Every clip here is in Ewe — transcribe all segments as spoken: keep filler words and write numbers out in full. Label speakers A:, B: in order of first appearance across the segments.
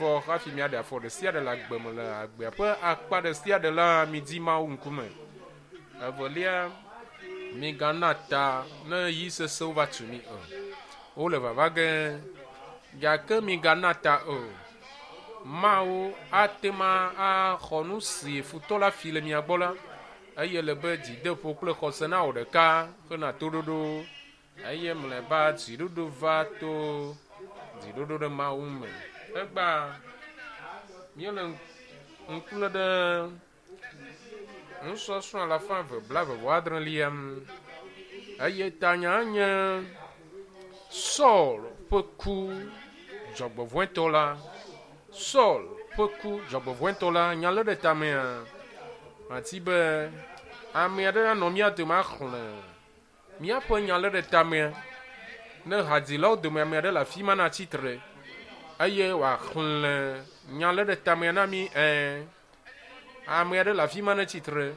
A: fɔ hafi míaɖe afɔ ɖe sia ɖe le agbe me le agbea ƒe akpa ɖe sia ɖe la midi mawo ŋkume. Evelia, migana ta ne yi sesewo va tu mi o. Wole vava ge gake migana ta o. Mawo ate ma axɔ nu si futɔ la fi le mia gbɔ la eye le be dzideƒo kple xɔse na wò ɖeka hena toɖoɖo eye mlɔeba dziɖoɖo va to dziɖoɖo ɖe Mawu me. Egba míele ŋku le ɖe nusɔsrɔ̃ alafa eve blaeve adrelia eye tanya nye Saul ƒe ku dzɔgbevɔ̃etɔ la. Saul ƒe ku dzɔgbevɔ̃etɔ la nya le ɖe tamea ati be ame aɖe anɔ mía dome axlẽ míaƒe nya le ɖe tamea ne hadzilawo dome ame aɖe le afi ma na tsitre eye wòaxlẽ nya le ɖe tamea na mi ɛɛ ame aɖe le afi ma ne tsitre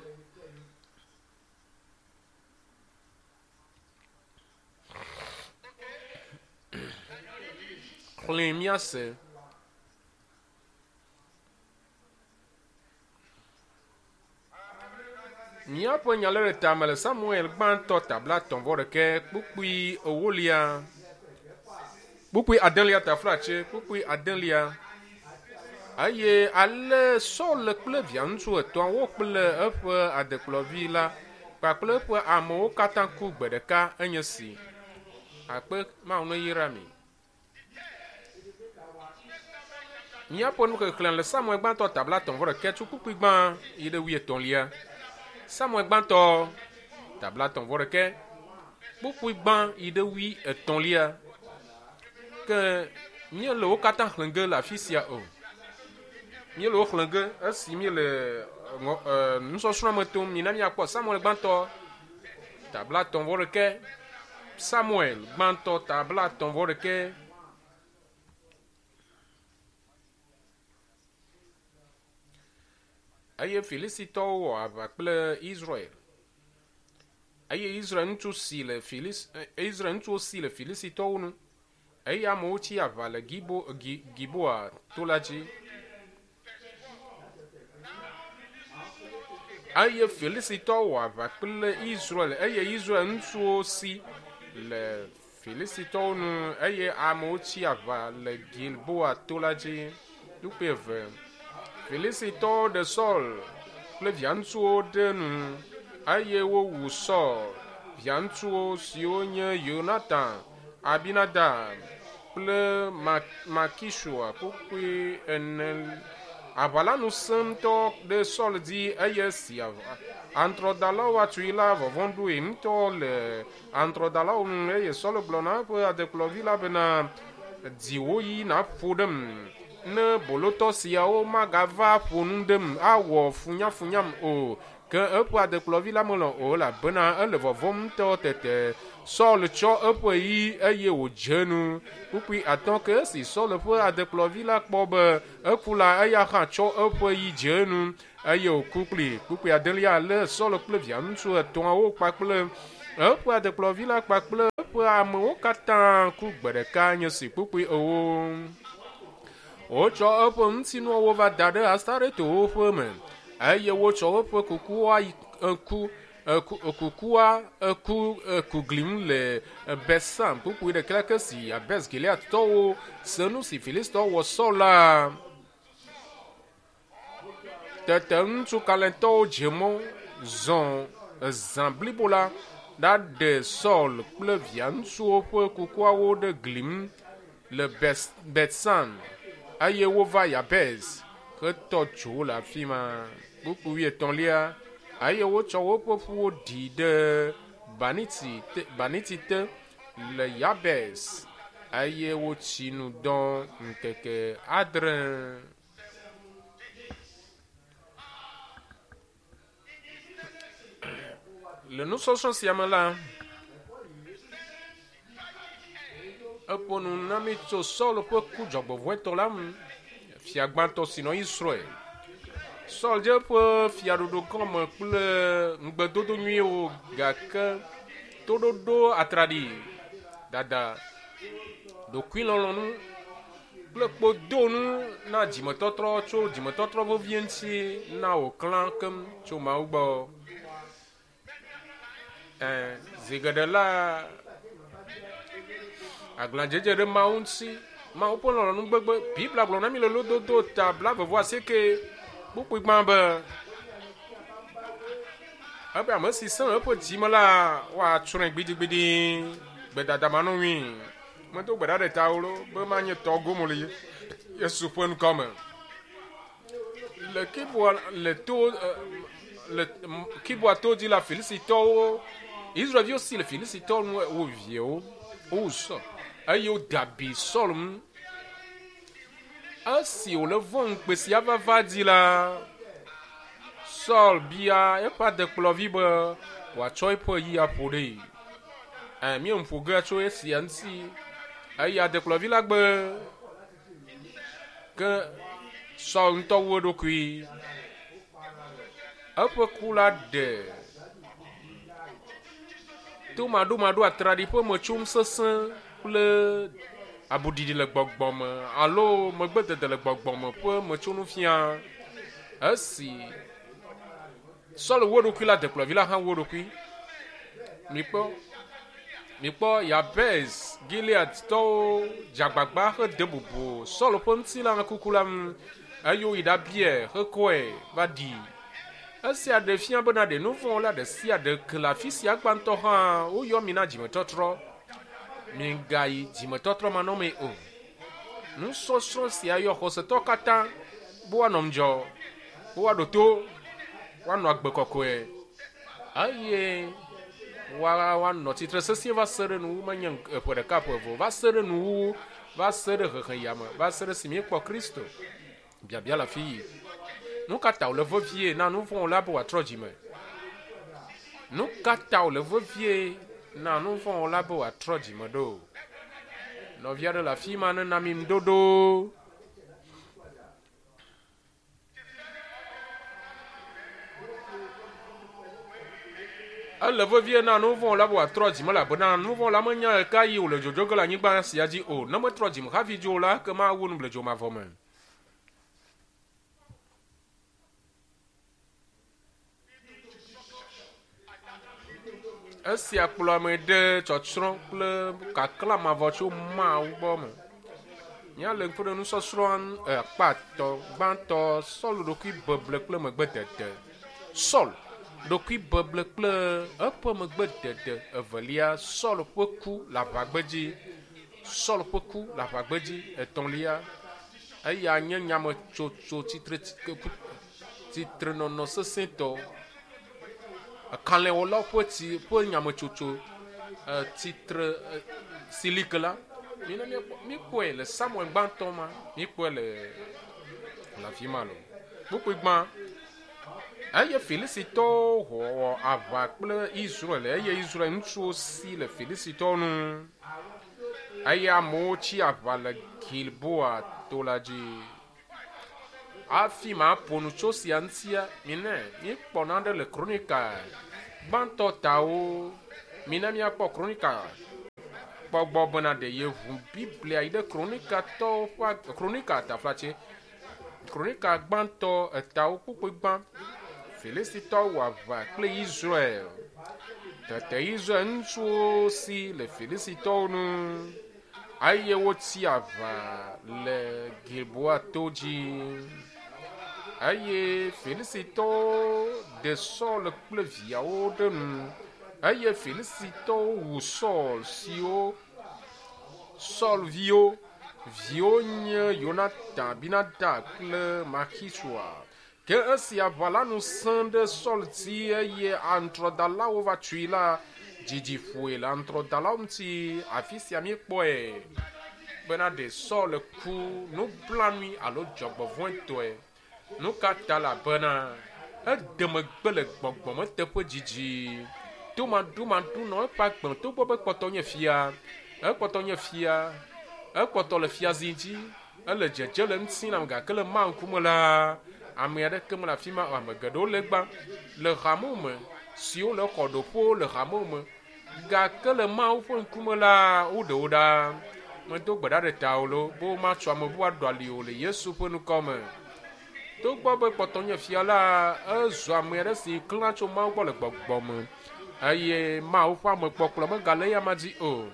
A: xlẽ míase. Míaƒe nya le ɖe tame le Samuel gbãtɔ tabla tɔ̃vɔ ɖeke kpukpui ewolia kpukpui adelia taflatse kpukpui adelia eye ale Saul kple via ŋutsu etɔ̃awo kple eƒe adekplɔvi la kpakple eƒe amewo katã ku gbe ɖeka enye si akpe Mawu ne yra mi. Míaƒe nuxexlẽ le Samuel gbãtɔ tabla tɔ̃vɔ ɖeke tso kpukpui gbã yi ɖe wuietɔ̃lia. Samuel gbãtɔ tabla tɔ̃vɔ ɖeke kpukpui gbã yi ɖe wui etɔ̃lia ke míele wo katã xlẽ ge le afi sia o. Míele wo xlẽ ge esi míele nusɔsrɔ̃ me tom mina míakpɔ Samuel gbãtɔ tabla tɔ̃vɔ ɖeke Samuel gbãtɔ tabla tɔ̃vɔ ɖeke eye Filistitɔwo wɔ aʋa kple Israel eye Israel ŋutsu si le Filis Israel ŋutsuwo si le Filistitɔwo nu eye amewo tsi aʋa le Gibo Giboa to la dzi eye Filistitɔwo wɔ aʋa kple Israel eye Israel ŋutsuwo si le Filistitɔwo nu eye amewo tsi aʋa le Gilboa to la dzi tukpe eve. Filistitɔwo ɖe Saul kple via ŋutsuwo ɖe nu eye wowu Saul via ŋutsuwo siwo nye Yonatan, Abinadab kple Makisua kpukpui ene. Aʋa la nu sẽŋtɔ ɖe Saul dzi eye si antrɔdalawo atui la vɔvɔ̃ ɖoe ŋutɔ le antrɔdalawo nu eye Saul gblɔ na eƒe adekplɔvi la bena dziwo yi na ƒo ɖem ne bolotɔ siawo magava ƒo nu ɖem awɔ funyafunyam o ke eƒe adekplɔvi la melɔ o elabena ele vɔvɔm ŋutɔ. Tete Saul tsɔ eƒe yi eye wòdze nu kpukpui atɔ̃ ke esi Saul ƒe adekplɔvi la kpɔ be eku la eya hã tsɔ eƒe yi dze nu eye wòku kpli kpukpui adelia lé Saul kple via ŋutsu etɔ̃awo kpakple eƒe adekplɔvi la kpakple eƒe amewo katã ku gbe ɖeka nye si kpukpui ewo. Wotsɔ eƒe ŋutinuwo va da ɖe Astaretowo ƒe me eye wotsɔ eƒe kukua ku kukua ku kuglim le Besam kpukpui ɖeka ke si Abes Gileadtɔwo se nu si Filistɔwo wɔ Saul la. Tete ŋutsu kalẽtɔwo dze mɔ zɔ zã blibo la ɖaɖe Saul kple via ŋutsuwo ƒe kukuawo ɖe glim le Betsan eye wova Yabes hetɔ tso le afi ma kpukpui etɔ̃lia eye wotsɔ woƒe ƒuwo ɖi ɖe Baniti te, Baniti te le Yabes eye wotsi nu dɔ ŋkeke adre. Le nusɔsrɔ̃ sia me la eƒo nu na mi tso Saul ƒe ku dzɔgbevɔ̃etɔ la ŋu, fia gbãtɔ si nɔ Israel. Saul dze ƒe fiaɖoɖo gɔme kple ŋugbedodo nyuiwo gake toɖoɖo atraɖi dada ɖokuilɔlɔ̃nu kple kpodonu na dzimetɔtrɔ tso dzimetɔtrɔ vevie ŋuti na wòklã kem tso Mawu gbɔ. Eh, zi geɖe la agblẽdzedze ɖe Mawu ŋuti, Mawu ƒe lɔlɔ̃nu gbegbe. Bibla gblɔ na mi le lododo ta blaeve-vɔ-asieke kpukpui gbã be ebe ame si sẽ eƒe dzime la woatsrɔ̃e gbidigbidi gbedada manɔŋui. Medo gbe ɖa ɖe ta wo be manye tɔ gomo le Yesu ƒe ŋkɔ me. Le Kibua le to le Kibua to dzi la Filistitɔwo, Israelviwo si le Filistitɔwo ŋu wo viewo wo Sɔl eye wo dabi Sɔl ŋu. Esi wòle vɔ̃ ŋukpe sia vava dzi la, Sɔl bia eƒe adekplɔvi be wòatsɔ eƒe yi aƒo ɖee. Eh, mie ƒo ge tso esia ŋuti eye adekplɔvi la gbe ke Sɔl ŋutɔ wu eɖokui. Eƒe ku la ɖe tomaɖomaɖo atraɖi ƒe metsom sesẽ kple abuɖiɖi le gbɔgbɔme alo megbedede le gbɔgbɔme ƒe metsonu fia. Esi Sɔl wu eɖokui la, dekplɔvi la hã wu eɖokui. Mikpɔ mikpɔ Yabez Gileadtɔwo dzagbagba hede bubu Sɔl ƒe ŋutilã kuku la ŋu eye woyi ɖabiae hekɔe va ɖi. Esia ɖe fia bena ɖe nu vɔ̃ la ɖe sia ɖe ke le afi sia gbãtɔ hã woyɔ mi na dzimetɔtrɔ. Migayi dzimetɔtrɔ manɔme o. Nusɔsrɔ̃ sia yɔ xɔsetɔ katã be woanɔ ŋdzɔ, be woaɖo to, woanɔ agbe kɔkɔe eye woanɔ tsitre sesĩe va se ɖe nuwu, menye eƒe ɖeka ƒe eve, va se ɖe nuwu, va se ɖe hehe yame, va se ɖe si míekpɔ Kristo biabia le afi yi. Nu ka ta wòle vevie na nu vɔ̃ la be wòatrɔ dzime? Nu ka ta wòle vevie na nu vɔ̃ la be wòatrɔ dzime ɖo? Nɔvia ɖe le afi ma nena mi ŋuɖoɖo. Ele vevie na nu vɔ̃ la be wòatrɔ dzime elabena nu vɔ̃ la menya eka yi wòle dzodzo ge le anyigba sia dzi o. Ne metrɔ dzime hafi dzo la, ke mawu nubledzo mavɔ me. Esia kplɔ ame ɖe tsɔtsrɔ̃ kple kakla mavɔ tso Mawu gbɔ me. Mía le ŋku ɖe nusɔsrɔ̃ akpatɔ gbãtɔ Sɔl ɖokui beble kple megbedede. Sɔl ɖokui beble kple eƒe megbedede. Evelia, Sɔl ƒe ku le aʋagbedzi. Sɔl ƒe ku le aʋagbedzi. Etɔ̃lia, eya nye nyametsotso tsitre tsitrenɔnɔ sesẽtɔ. Kalẽwɔlawo ƒe tsi ƒe nyametsotso tsitre silike la. Mina míkpɔe le Samuel gbãtɔ ma, míkpɔe le le afi ma lo. Kpukpui gbã eye Filistitɔwo wɔ aʋa kple Israel eye Israel ŋutsuwo si le Filistitɔwo nu eye amewo tsi aʋa le Gilboa to la dzi. Afi ma ƒo nu tso sia ŋutia, mine míkpɔ naɖe le Kronika gbãtɔ tawo, mine míakpɔ Kronika kpɔgbɔ bena ɖe yeʋu Biblia yi ɖe Kronikatɔwo ƒe Kronika taflatse, Kronika gbãtɔ etawo kpukpui gbã. Filistitɔwo wɔ aʋa kple Israel. Tete Israel ŋutsuwo si le Filistitɔwo nu eye wotsi aʋa le Gilboa to dzi. Eye Filistitɔwo de Sɔl kple viawo ɖe nu eye Filistitɔwo wu Sɔl siwo Sɔl viwo viwo nye Yonatan, Abinadab kple Malkisua. Ke esi aʋa la nu sẽ ɖe Sɔl dzi eye antrɔdalawo va tsoe la, dzidzi ƒoe le antrɔdalawo ŋuti. Afi sia míekpɔe bena ɖe Sɔl ku nublanui alo dzɔgbevɔ̃etɔe. Nu ka ta labena ede megbe le gbɔgbɔme teƒe dzidzi. Tomaɖomaɖo nɔ eƒe agbe togbɔ be kpɔtɔ nye fia, ekpɔtɔ nye fia, ekpɔtɔ le fiazi dzi, ele dzedze le ŋutilã gake le Mawu ŋkume la, ame aɖeke mele afi ma. Ame geɖewo le gbã le hamewo me siwo le xɔɖoƒewo le hamewo me gake le Mawu ƒe ŋkume la woɖewo ɖa. me do gbe ɖa ɖe ta wo lo bo ma tsɔ ame bu aɖo ali o le Yesu ƒe nukɔme to gbɔ be kpɔtɔ nye fia la ezu ame aɖe si klã tso Mawu gbɔ le gbɔgbɔ me eye Mawu ƒe amekpɔkplɔ megale ya ma dzi o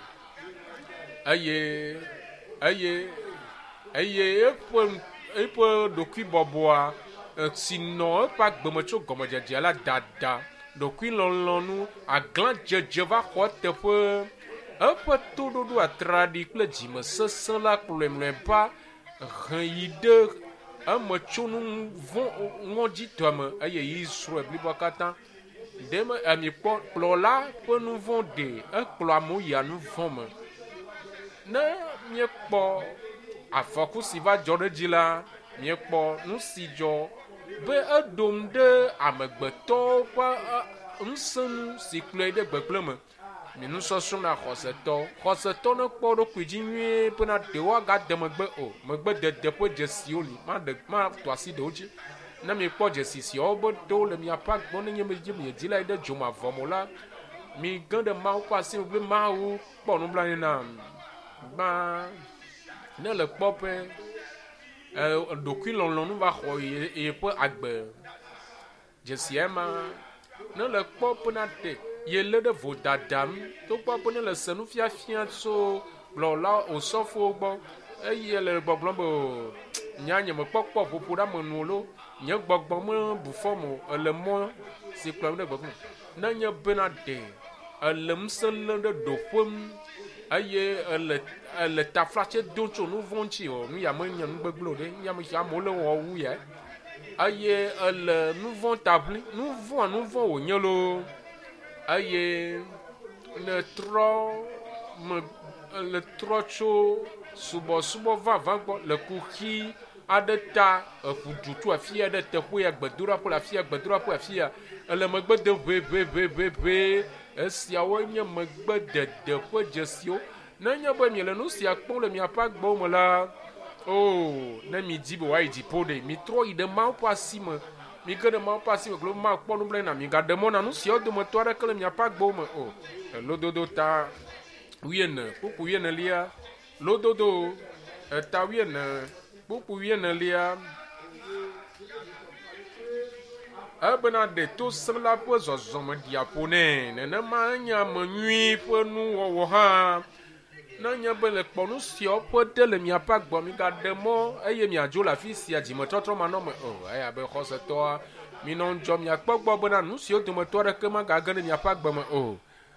A: eye eye eye eƒe eƒe ɖokui bɔbɔa si nɔ eƒe agbeme tso gɔmedzedze la dada ɖokui lɔlɔnu agla dzedze va xɔ teƒe eƒe toɖoɖo atraɖi kple dzime sesẽ la kplɔe mlɔeba he yi ɖe eme tso nu vɔ ŋɔdzitɔ me eye Israel blibo katã ɖeme emi kpɔ kplɔla ƒe nu vɔ ɖe ekplɔ amewo yia nu vɔ me ne miekpɔ afɔku si va dzɔ ɖe dzi la miekpɔ nu si dzɔ be eɖom ɖe amegbetɔwo ƒe ŋusẽnu si kplɔe ɖe gbegblẽ me mi nusɔsrɔ̃ na xɔsetɔ xɔsetɔ ne kpɔ ɖokui dzi nyuie bena ɖewo agade megbe o megbedede ƒe dzesiwo li maɖe mato asi ɖewo dzi ne miekpɔ dzesi siawo be ɖewo le miaƒe agbɔ nenye medzi miedzi la yi ɖe dzomavɔ mo la mi ge ɖe Mawu ƒe asi me be Mawu kpɔ nublanui nam gbã ne le kpɔ ƒe ɖokui lɔlɔnu va xɔ ye ƒe agbe dzesia ma ne le kpɔ ƒe te ye lé ɖe vodadam to kpɔ be ne le se nufiafia tso kplɔla osɔfowo gbɔ eye le gbɔgblɔm be nya nye mekpɔkpɔ ƒoƒo ɖe amenuwo lo nye gbɔgbɔ me bu fɔm o ele mɔ si kplɔm ɖe gbɔgbɔ ne nye bena ɖe ele ŋusẽ lé ɖe ɖoƒem eye ele ele taflatse do tso nu vɔ ŋuti o nu ya menye nu gbegblẽ o ɖe nu ya me amewo le wɔ wu ya eye ele nu vɔ tabli nu vɔ nu vɔ wònye lo eye le trɔ me le trɔ tso subɔsubɔ vavã gbɔ le kuxi aɖe ta eƒu tutu afi ya ɖe teƒe ya gbedoɖaƒe le afi ya gbedoɖaƒe afi ya ele megbe de ʋeʋeʋeʋeʋe esiawo nye megbedede ƒe dzesiwo nenye be miele nu sia kpɔm le miaƒe agbewo me la o ne mi di be woayi dziƒo ɖe mi trɔ yi ɖe Mawu ƒe asi me mi ge ɖe Mawu ƒe asi me kple Mawu kpɔ nublanui na mi gaɖe mɔ na nu siawo dometɔ aɖeke le miaƒe agbewo me o lododo ta wuiene kpuku wuienelia lododo eta wuiene kpuku wuienelia ebena ɖe to sẽ la ƒe zɔzɔme ɖiaƒo nɛ nenema enye ame nyui ƒe nuwɔwɔ hã nenye be le kpɔ nu siawo ƒe ɖe le miaƒe agbe mi gaɖe mɔ eye miadzo le afi sia dzimetɔtrɔ manɔme o eya be xɔsetɔa minɔ ŋdzɔ miakpɔ gbɔ bena nu siwo dometɔ aɖeke magage ɖe miaƒe agbe me o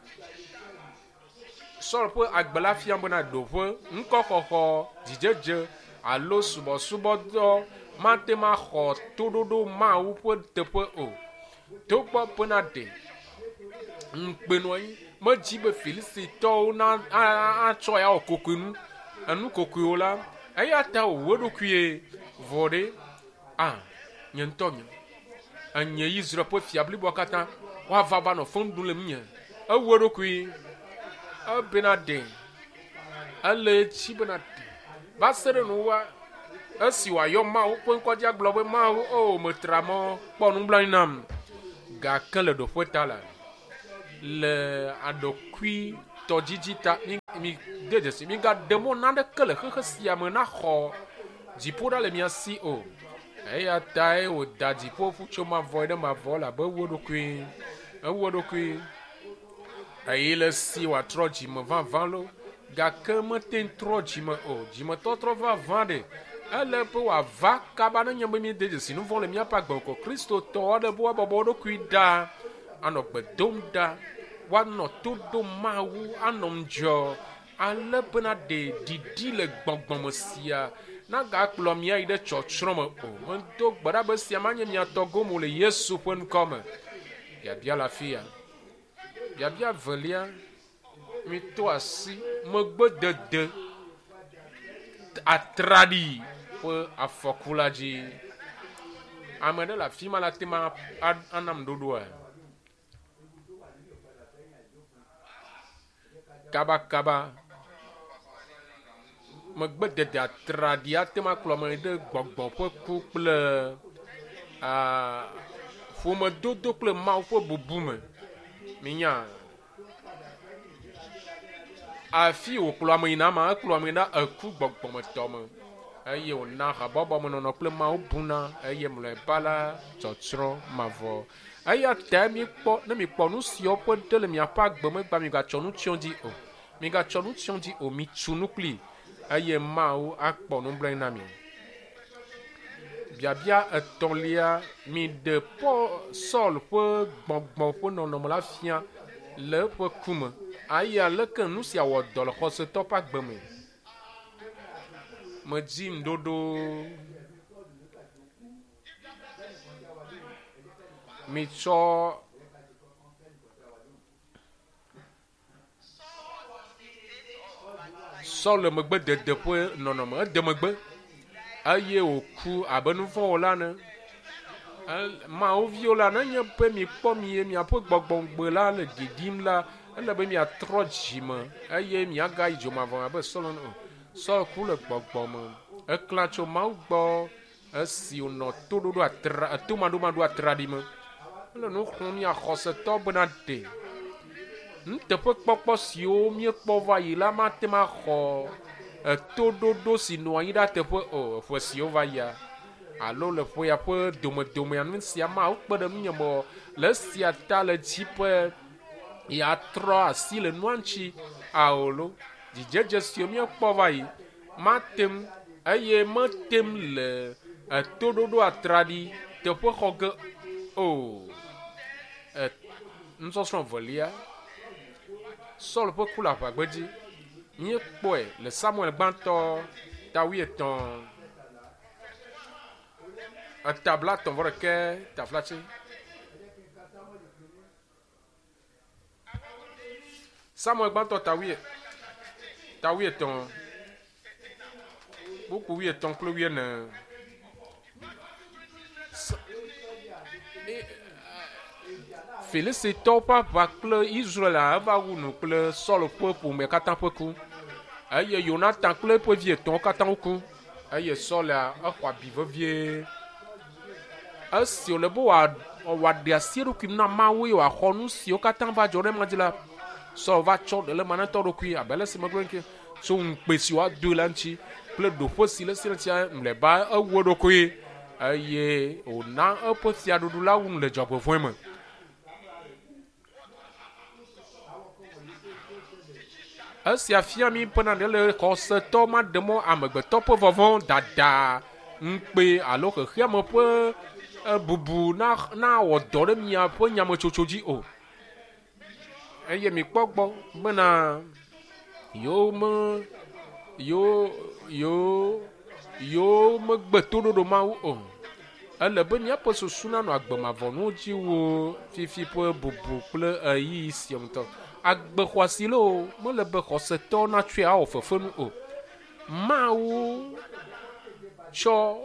A: Sɔl ƒe agbe la fia bena ɖoƒe ŋkɔxɔxɔ dzidzedze alo subɔsubɔdɔ mate ma xɔ toɖoɖo Mawu ƒe teƒe o togbɔ bena ɖe ŋukpenɔ anyi medzi be Filistitɔwo na atsɔ ya wɔ kokoenu enu kokoewo la eya ta wòwɔ eɖokuie vɔ ɖe a nye ŋutɔ nye enye Israel ƒe fia blibo katã woava va nɔ fem ɖum le nunye ewɔ eɖokui ebena ɖe ele tsi bena ɖe va se ɖe nuwa esi wòayɔ Mawu ƒe ŋkɔdzi agblɔ be Mawu o metra mɔ kpɔ nublanui nam gake le ɖoƒe ta la le aɖokui tɔdzidzi ta mi mi de dzesi mi gaɖe mɔ naneke le xexe sia me na xɔ dziƒo ɖa le mia si o eya tae wòda dziƒo ƒu tso mavɔ ɖe mavɔ labe ewɔ eɖokui ewɔ eɖokui eye le si wòatrɔ dzime vavã lo gake mete trɔ dzime o dzimetɔtrɔ vavã ɖe ele be wòava kaba nenye be mi de dzesi nu vɔ le miaƒe agbe ko kristotɔ aɖe be woabɔbɔ eɖokui ɖa anɔ gbe dom ɖa woanɔ to ɖom Mawu anɔ ŋdzɔ ale bena ɖe ɖiɖi le gbɔgbɔme sia na gakplɔ mia yi ɖe tsɔtsrɔ̃ me o medo gbe ɖa be sia ma nye mia tɔgom le Yesu ƒe ŋkɔ me biabia le afi ya biabia velia mi to asi megbedede atraɖi ƒe afɔku la dzi ame ɖe le afi ma la te ma anam ɖoɖoa kabakaba megbedede atraɖi ate ma kplɔ me ɖe gbɔgbɔ ƒe ku kple ƒomedodo kple Mawu ƒe bubu me minya afi wòkplɔ ame yina ma ekplɔ ame na eku gbɔgbɔmetɔ me eye wòna habɔbɔ me nɔnɔ kple mawo buna eye mlɔeba la tsɔtsrɔ̃ mavɔ eya ta mikpɔ ne mikpɔ nu siwo ƒe ɖe le miaƒe agbe megba migatsɔ nu tsyɔ dzi o migatsɔ nu tsyɔ dzi o mitsu nu kpli eye mawo akpɔ nublanui na mi. Biabia etɔ̃lia mi ɖe Paul Saul ƒe gbɔgbɔ ƒe nɔnɔme la fia le eƒe kume eye aleke nu sia wɔ dɔ le xɔsetɔ ƒe agbe me. Medzi ŋuɖoɖo mitsɔ Saul le megbedede ƒe nɔnɔme ede megbe eye wòku abe nu vɔ̃ wɔla ne mawoviwo la nenye be mikpɔ mi miaƒe gbɔgbɔgbe la le didim la ele be miatrɔ dzime eye miagayi dzomavɔ abe Saul o. Saul ku le gbɔgbɔ me eklã tso Mawu gbɔ esi wònɔ toɖoɖo atra tomaɖomaɖo atraɖi me ele nu xlɔm mia xɔsetɔ bena ɖe nuteƒe kpɔkpɔ siwo miekpɔ va yi la mate ma xɔ etoɖoɖo si nɔ anyi ɖe teƒe o ƒe siwo va yia alo le ƒe ya ƒe domedomea nu sia ma wokpe ɖe nunye me le esia ta le dzi be yeatrɔ asi le nua ŋuti aolo dzidzedze siwo miekpɔ va yi matem eye metem le etoɖoɖo atraɖi teƒe xɔ ge o. Nusɔsrɔ̃ velia Saul ƒe ku le aʋagbedzi míekpɔe le Samuel gbãtɔ tawi etɔ̃ etabla tɔ̃ vɔ ɖeke taflatse Samuel gbãtɔ tawi tawi etɔ̃ buku wi etɔ̃ kple wi ene Filistitɔwo ƒe aʋa kple Israel eva wu nu kple Saul ƒe ƒome katã ƒe ku eye Yonatan kple eƒe vi etɔ̃wo katã woku eye Saul exɔ abi vevie esi wòle be wòaɖe asi eɖokui na Mawu eye wòaxɔ nu siwo katã va dzɔ ɖe ema dzi la Saul va tsɔ ɖe le ma netɔ ɖokui abe ale si megblɔ nke tso ŋukpe si wòado la ŋuti kple ɖoƒe si le si le tia mlɔeba ewu eɖokui eye wòna eƒe fiaɖuɖu la wu le dzɔgbevɔ̃e me. Esia fia mi pena ɖe le xɔsetɔ ma ɖe mɔ amegbetɔ ƒe vɔvɔ̃ dada ŋukpe alo xexea me ƒe bubu na na wɔ dɔ ɖe miaƒe nyametsotso dzi o eye mikpɔ gbɔ bena yewo me yewo yewo yewo megbe toɖoɖo Mawu o ele be míaƒe susu nanɔ agbemavɔnuwo dzi wo fifi ƒe bubu kple eyi sia ŋutɔ. Agbe xɔasi le o mele be xɔsetɔ natsɔe awɔ fefenu o. Mawu tsɔ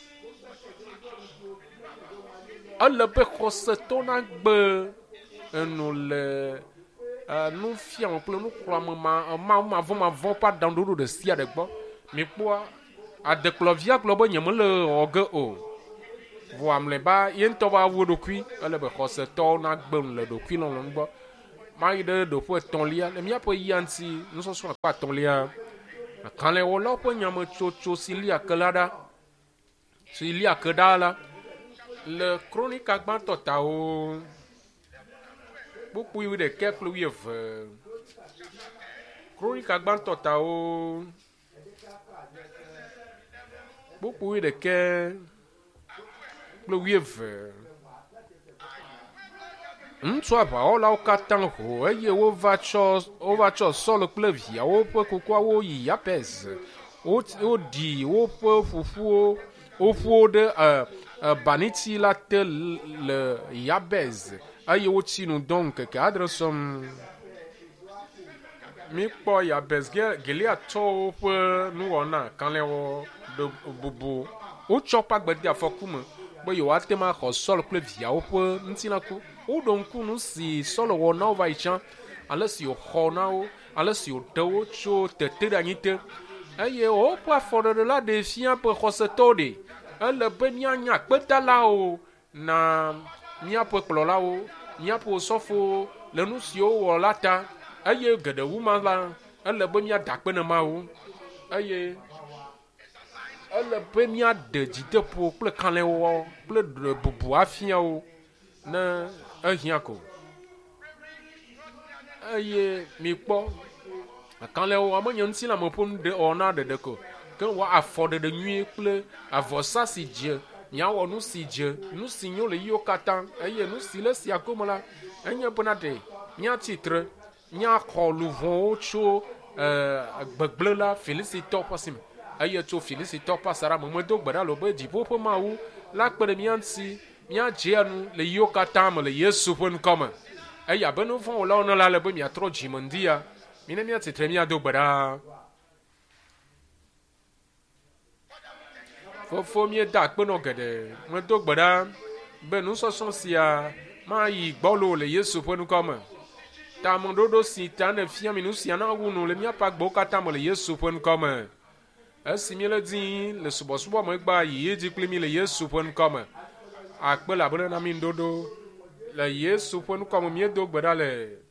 A: ele be xɔsetɔ nagbe enu le nu fiam kple nu xlɔame ma Mawu mavɔ mavɔ ƒe aɖaŋuɖoɖo ɖe sia ɖe gbɔ. Mikpɔa adekplɔvia gblɔ be nyemele wɔ ge o vɔ amlɔeba ye ŋutɔ va wu eɖokui ele be xɔsetɔwo nagbe nu le ɖokui lɔlɔ̃ gbɔ. Mayi ɖe ɖoƒe etɔ̃lia le míaƒe ya ŋuti nusɔsrɔ̃ akpa etɔ̃lia kalẽwɔlawo ƒe nyametsotso si lia ke la ɖa si lia ke ɖa la le kronika gbãtɔ tawo kpukpui wi ɖeke kple wi eve kronika gbãtɔ tawo kpukpui wi ɖeke kple wi eve ŋutsu aʋawɔlawo katã ho eye wova tsɔ wova tsɔ Saul kple viawo ƒe kukuawo yi Yabez woɖi woƒe fufuwo woƒuwo ɖe baniti la te le Yabez eye wotsi nu dɔ ŋkeke adre sɔm. Mikpɔ Yabez Gileadtɔwo ƒe nuwɔna kalẽwɔ bubu wotsɔ ƒe agbe de afɔku me be yewoate ma xɔ Saul kple viawo ƒe ŋutilã ku. Woɖo ŋku nu si Saul wɔ na wo va yi tsã ale si wòxɔ na wo ale si wòɖe wo tso teteɖeanyi te eye woƒe afɔɖeɖe la ɖe fia be xɔsetɔwo ɖe ele be míanya akpedalawo na míaƒe kplɔlawo míaƒe sɔfowo le nu siwo wɔ la ta eye geɖe wu ma la ele be míada kpe ne Mawu eye ele be míaɖe dzideƒo kple kalẽwɔwɔ kple ɖe bubu afiawo ne ehiã ko eye mikpɔ kalẽwɔwɔ menye ŋuti la me ƒom ɖe ɔna ɖeɖe ko ke wɔ afɔɖeɖe nyuie kple avɔsa si dze míawɔ nu si dze nu si nyo le yiwo katã eye nu si le sia gome la enye bena ɖe míatsitre míaxɔ luvɔwo tso gbegblẽ la Filistitɔ ƒe asime eye tso Filistitɔ ƒe asaɖa me medo gbe ɖa lo be dziƒo ƒe Mawu la kpe ɖe mía ŋuti míadze nu le yiwo katã me le Yesu ƒe ŋkɔ me eye abe nu vɔ̃ wɔlawo ne la le be miatrɔ dzime ŋdi ya mi ne míatsitre míado gbe ɖa. Fofo míeda akpenɔ geɖe medo gbe ɖa be nusɔsrɔ̃ sia mayi gbɔlo le Yesu ƒe ŋkɔ me ta ameɖoɖo si ta ne fia mi nu sia na wu nu le míaƒe agbewo katã me le Yesu ƒe ŋkɔ me esi mi le dzi le subɔsubɔ me gba yi edzi kpli mi le Yesu ƒe ŋkɔ me akpe labena na mi ŋuɖoɖo le Yesu ƒe ŋkɔ me míedo gbe ɖa le